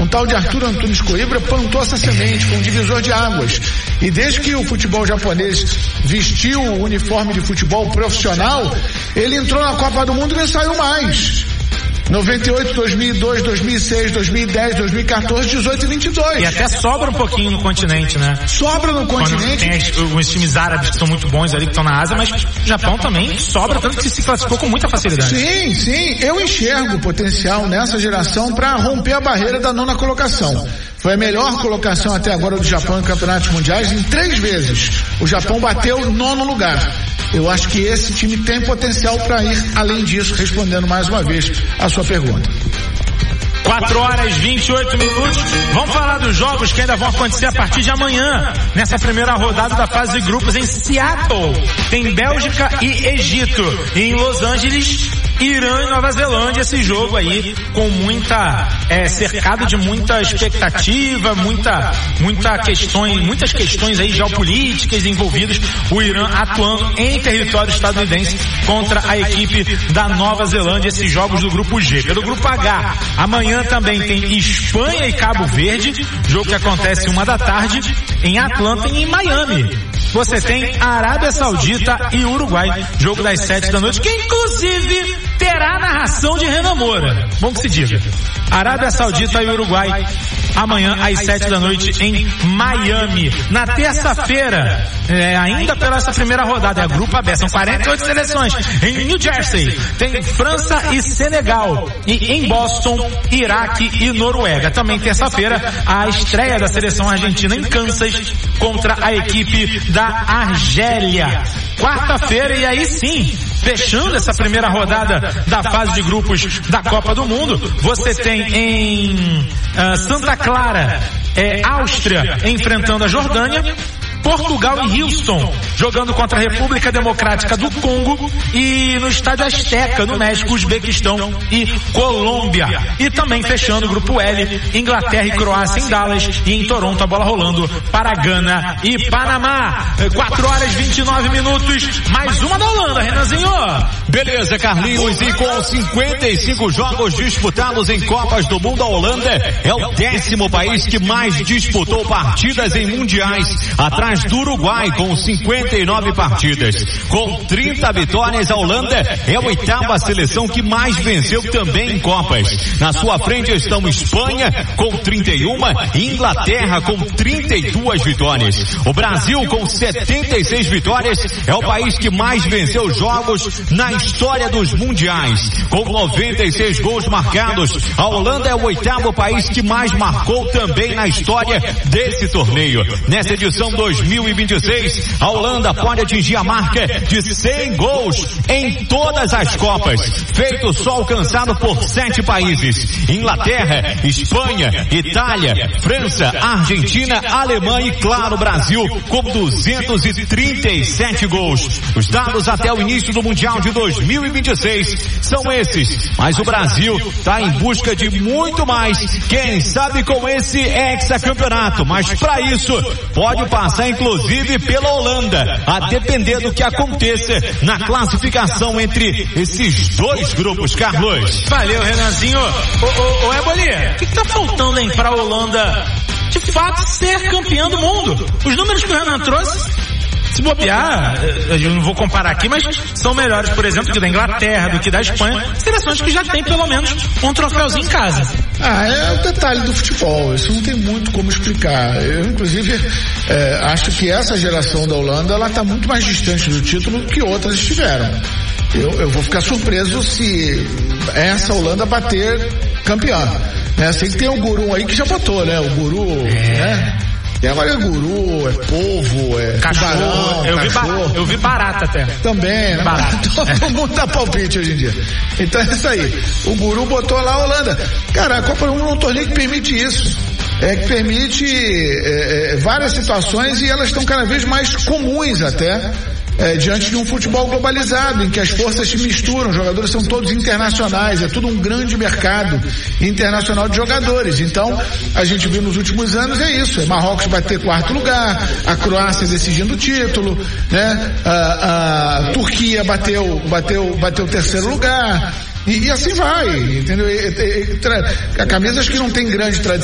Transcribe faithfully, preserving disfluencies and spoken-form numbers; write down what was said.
Um tal de Arthur Antunes Coimbra plantou essa semente, foi um divisor de águas. E desde que o futebol japonês vestiu o uniforme de futebol profissional, ele entrou na Copa do Mundo e não saiu mais. noventa e oito, dois mil e dois, dois mil e seis, dois mil e dez, dois mil e quatorze, dezoito e vinte e dois. E até sobra um pouquinho no continente, né? Sobra no continente. Tem os times árabes que são muito bons ali, que estão na Ásia, mas o Japão também sobra, tanto que se classificou com muita facilidade. Sim, sim. Eu enxergo potencial nessa geração para romper a barreira da nona colocação. Foi a melhor colocação até agora do Japão em campeonatos mundiais em três vezes. O Japão bateu o nono lugar. Eu acho que esse time tem potencial para ir além disso, respondendo mais uma vez a sua pergunta. quatro horas e vinte e oito minutos. Vamos falar dos jogos que ainda vão acontecer a partir de amanhã, nessa primeira rodada da fase de grupos em Seattle. Tem Bélgica e Egito. E em Los Angeles, Irã e Nova Zelândia. Esse jogo aí com muita, é, cercado de muita expectativa, muita, muita questões, muitas questões aí geopolíticas envolvidas. O Irã atuando em território estadunidense contra a equipe da Nova Zelândia. Esses jogos do grupo G. Pelo grupo H, amanhã também tem Espanha e Cabo Verde, jogo que acontece uma da tarde em Atlanta e em Miami. Você tem Arábia Saudita e Uruguai, jogo das sete da noite, que inclusive terá narração de Renan Moura. Bom que se diga. Arábia Saudita e Uruguai, amanhã às sete da noite em Miami. Na terça-feira, é, ainda pela essa primeira rodada, é grupo A B, são quarenta e oito seleções. Em New Jersey, tem França e Senegal. E em Boston, Iraque e Noruega. Também terça-feira, a estreia da seleção argentina em Kansas contra a equipe da Argélia. Quarta-feira, e aí sim, fechando essa primeira rodada da fase de grupos da Copa do Mundo, você tem em uh, Santa Clara, é, Áustria enfrentando a Jordânia, Portugal e Houston jogando contra a República Democrática do Congo, e no Estádio Azteca, no México, Uzbequistão e Colômbia. E também fechando o grupo L, Inglaterra e Croácia em Dallas, e em Toronto a bola rolando para Gana e Panamá. quatro horas e vinte e nove minutos, mais uma da Holanda, Renanzinho. Beleza, Carlinhos, e com cinquenta e cinco jogos disputados em Copas do Mundo, a Holanda é o décimo país que mais disputou partidas em mundiais, atrás do Uruguai com cinquenta e nove partidas. Com trinta vitórias, a Holanda é a oitava seleção que mais venceu também em Copas. Na sua frente estão Espanha com trinta e um e Inglaterra com trinta e duas vitórias. O Brasil com setenta e seis vitórias é o país que mais venceu jogos na história dos mundiais. Com noventa e seis gols marcados, a Holanda é o oitavo país que mais marcou também na história desse torneio. Nessa edição dois mil e vinte e seis, a Holanda pode atingir a marca de cem gols em todas as Copas, feito só alcançado por sete países: Inglaterra, Espanha, Itália, França, Argentina, Alemanha e, claro, Brasil, com duzentos e trinta e sete gols. Os dados até o início do Mundial de dois mil e vinte e seis são esses, mas o Brasil está em busca de muito mais, quem sabe com esse hexacampeonato, mas para isso pode passar inclusive pela Holanda, a depender do que aconteça na classificação entre esses dois grupos, Carlos. Valeu, Renanzinho. Ô, ô, ô Eboli, o que, que tá faltando, hein, para a Holanda de fato ser campeã do mundo? Os números que o Renan trouxe, se bobear, eu não vou comparar aqui, mas são melhores, por exemplo, que da Inglaterra, do que da Espanha, seleções que já tem pelo menos um troféuzinho em casa. Ah, é o detalhe do futebol, isso não tem muito como explicar. Eu, inclusive, é, acho que essa geração da Holanda, ela está muito mais distante do título que outras estiveram. Eu, eu vou ficar surpreso se essa Holanda bater campeã. Né? Sei que tem o Guru aí que já botou, né? O Guru, é. né? E agora é guru, é polvo, é cachorro, tubarão, eu, cachorro. Vi ba- eu vi barata até. Também, né? Barata. Todo mundo dá palpite hoje em dia. Então é isso aí. O guru botou lá a Holanda. Cara, a Copa do Mundo é um torneio que permite isso. É que permite é, é, várias situações, e elas estão cada vez mais comuns até. É, diante de um futebol globalizado, em que as forças se misturam, os jogadores são todos internacionais, é tudo um grande mercado internacional de jogadores. Então, a gente viu nos últimos anos, é isso, é Marrocos bater quarto lugar, a Croácia decidindo o título, né? A, a Turquia bateu, bateu, bateu terceiro lugar, e, e assim vai, entendeu? E, e, e, tra... Camisas que não tem grande tradição